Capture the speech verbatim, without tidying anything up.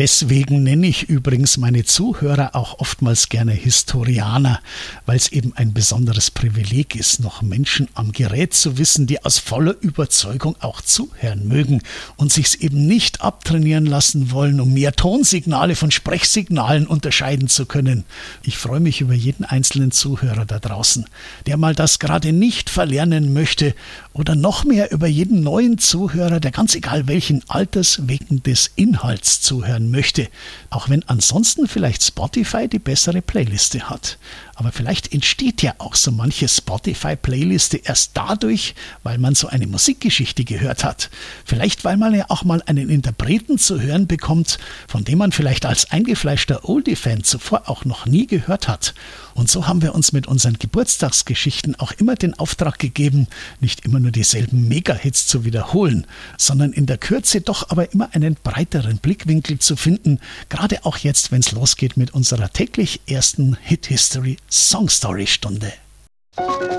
Deswegen nenne ich übrigens meine Zuhörer auch oftmals gerne Historianer, weil es eben ein besonderes Privileg ist, noch Menschen am Gerät zu wissen, die aus voller Überzeugung auch zuhören mögen und sich's eben nicht abtrainieren lassen wollen, um mehr Tonsignale von Sprechsignalen unterscheiden zu können. Ich freue mich über jeden einzelnen Zuhörer da draußen, der mal das gerade nicht verlernen möchte, oder noch mehr über jeden neuen Zuhörer, der ganz egal welchen Alters wegen des Inhalts zuhören möchte, auch wenn ansonsten vielleicht Spotify die bessere Playliste hat. Aber vielleicht entsteht ja auch so manche Spotify-Playliste erst dadurch, weil man so eine Musikgeschichte gehört hat. Vielleicht, weil man ja auch mal einen Interpreten zu hören bekommt, von dem man vielleicht als eingefleischter Oldie-Fan zuvor auch noch nie gehört hat. Und so haben wir uns mit unseren Geburtstagsgeschichten auch immer den Auftrag gegeben, nicht immer nur dieselben Mega-Hits zu wiederholen, sondern in der Kürze doch aber immer einen breiteren Blickwinkel zu finden, gerade auch jetzt, wenn es losgeht mit unserer täglich ersten Hit-History Song Story Stunde.